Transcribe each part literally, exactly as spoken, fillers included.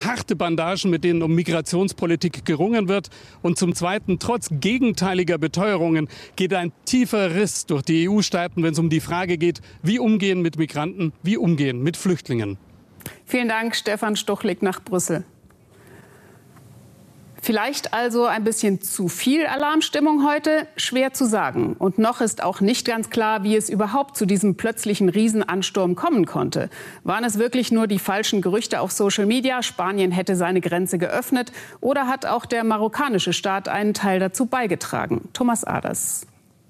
harte Bandagen, mit denen um Migrationspolitik gerungen wird. Und zum Zweiten, trotz gegenteiliger Beteuerungen geht ein tiefer Riss durch die E U-Staaten, wenn es um die Frage geht, wie umgehen mit Migranten, wie umgehen mit Flüchtlingen. Vielen Dank, Stefan Stuchlik nach Brüssel. Vielleicht also ein bisschen zu viel Alarmstimmung heute? Schwer zu sagen. Und noch ist auch nicht ganz klar, wie es überhaupt zu diesem plötzlichen Riesenansturm kommen konnte. Waren es wirklich nur die falschen Gerüchte auf Social Media, Spanien hätte seine Grenze geöffnet? Oder hat auch der marokkanische Staat einen Teil dazu beigetragen? Thomas Aders.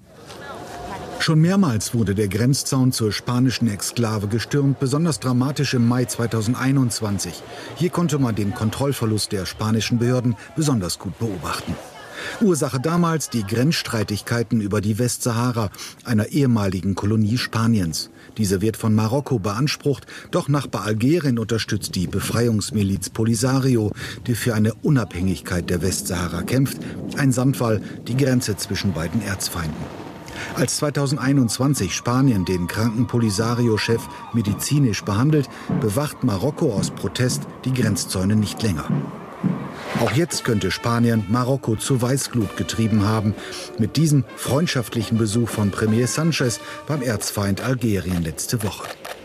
Schon mehrmals wurde der Grenzzaun zur spanischen Exklave gestürmt, besonders dramatisch im Mai zweitausendeinundzwanzig. Hier konnte man den Kontrollverlust der spanischen Behörden besonders gut beobachten. Ursache damals die Grenzstreitigkeiten über die Westsahara, einer ehemaligen Kolonie Spaniens. Diese wird von Marokko beansprucht, doch Nachbar Algerien unterstützt die Befreiungsmiliz Polisario, die für eine Unabhängigkeit der Westsahara kämpft. Ein Sandwall, die Grenze zwischen beiden Erzfeinden. Als zweitausendeinundzwanzig Spanien den kranken Polisario-Chef medizinisch behandelt, bewacht Marokko aus Protest die Grenzzäune nicht länger. Auch jetzt könnte Spanien Marokko zu Weißglut getrieben haben, mit diesem freundschaftlichen Besuch von Premier Sanchez beim Erzfeind Algerien letzte Woche.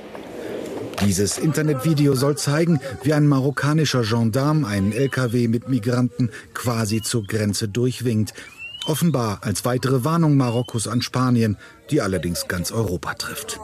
Dieses Internetvideo soll zeigen, wie ein marokkanischer Gendarm einen L K W mit Migranten quasi zur Grenze durchwinkt. Offenbar als weitere Warnung Marokkos an Spanien, die allerdings ganz Europa trifft.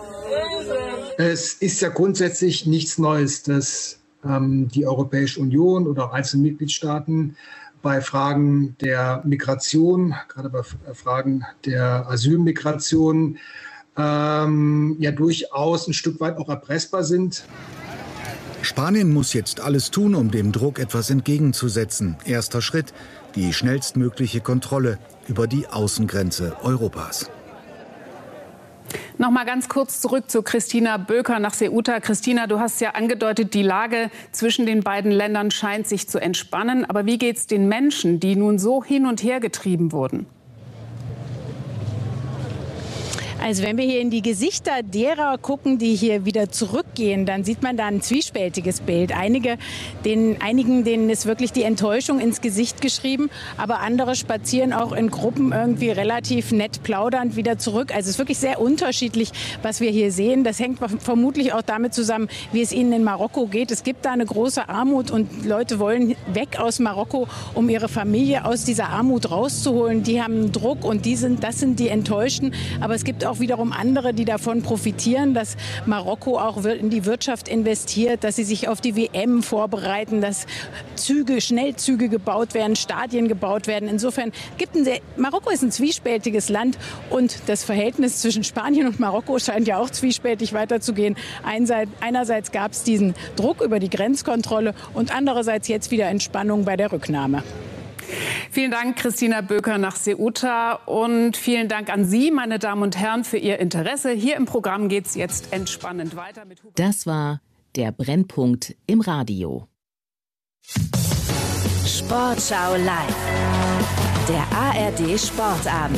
Es ist ja grundsätzlich nichts Neues, dass ähm, die Europäische Union oder auch einzelne Mitgliedstaaten bei Fragen der Migration, gerade bei Fragen der Asylmigration, ähm, ja durchaus ein Stück weit auch erpressbar sind. Spanien muss jetzt alles tun, um dem Druck etwas entgegenzusetzen. Erster Schritt: die schnellstmögliche Kontrolle über die Außengrenze Europas. Noch mal ganz kurz zurück zu Christina Böker nach Ceuta. Christina, du hast ja angedeutet, die Lage zwischen den beiden Ländern scheint sich zu entspannen. Aber wie geht es den Menschen, die nun so hin und her getrieben wurden? Also wenn wir hier in die Gesichter derer gucken, die hier wieder zurückgehen, dann sieht man da ein zwiespältiges Bild. Einige, denen, einigen, denen ist wirklich die Enttäuschung ins Gesicht geschrieben, aber andere spazieren auch in Gruppen irgendwie relativ nett plaudernd wieder zurück. Also es ist wirklich sehr unterschiedlich, was wir hier sehen. Das hängt vermutlich auch damit zusammen, wie es ihnen in Marokko geht. Es gibt da eine große Armut und Leute wollen weg aus Marokko, um ihre Familie aus dieser Armut rauszuholen. Die haben Druck und die sind, das sind die Enttäuschten. Aber es gibt auch wiederum andere, die davon profitieren, dass Marokko auch in die Wirtschaft investiert, dass sie sich auf die W M vorbereiten, dass Züge, Schnellzüge gebaut werden, Stadien gebaut werden. Insofern gibt ein sehr, Marokko ist ein zwiespältiges Land und das Verhältnis zwischen Spanien und Marokko scheint ja auch zwiespältig weiterzugehen. Einerseits gab es diesen Druck über die Grenzkontrolle und andererseits jetzt wieder Entspannung bei der Rücknahme. Vielen Dank, Christina Böker nach Ceuta. Und vielen Dank an Sie, meine Damen und Herren, für Ihr Interesse. Hier im Programm geht es jetzt entspannend weiter. Mit Das war der Brennpunkt im Radio. Sportschau live. Der A R D Sportabend.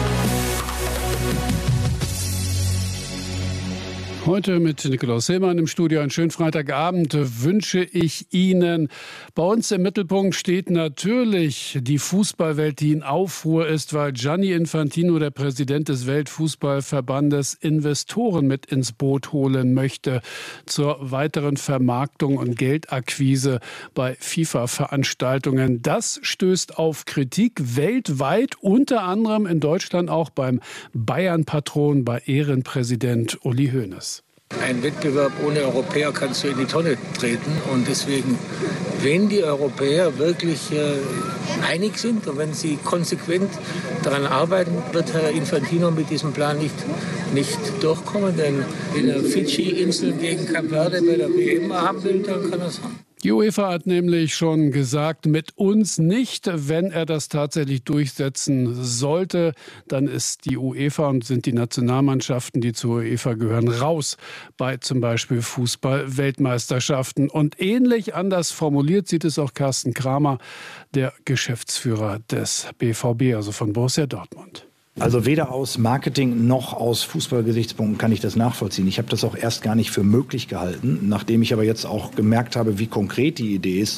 Heute mit Nikolaus Hillmann im Studio. Einen schönen Freitagabend wünsche ich Ihnen. Bei uns im Mittelpunkt steht natürlich die Fußballwelt, die in Aufruhr ist, weil Gianni Infantino, der Präsident des Weltfußballverbandes, Investoren mit ins Boot holen möchte zur weiteren Vermarktung und Geldakquise bei FIFA-Veranstaltungen. Das stößt auf Kritik weltweit, unter anderem in Deutschland auch beim Bayern-Patron, bei Ehrenpräsident Uli Hoeneß. Ein Wettbewerb ohne Europäer kannst du in die Tonne treten. Und deswegen, wenn die Europäer wirklich äh, einig sind und wenn sie konsequent daran arbeiten, wird Herr Infantino mit diesem Plan nicht, nicht durchkommen. Denn wenn er Fidschi-Inseln gegen Kap Verde bei der W M haben will, dann kann er es haben. Die UEFA hat nämlich schon gesagt, mit uns nicht. Wenn er das tatsächlich durchsetzen sollte, dann ist die UEFA und sind die Nationalmannschaften, die zur UEFA gehören, raus bei zum Beispiel Fußball-Weltmeisterschaften. Und ähnlich anders formuliert sieht es auch Carsten Kramer, der Geschäftsführer des B V B, also von Borussia Dortmund. Also weder aus Marketing noch aus Fußballgesichtspunkten kann ich das nachvollziehen. Ich habe das auch erst gar nicht für möglich gehalten. Nachdem ich aber jetzt auch gemerkt habe, wie konkret die Idee ist,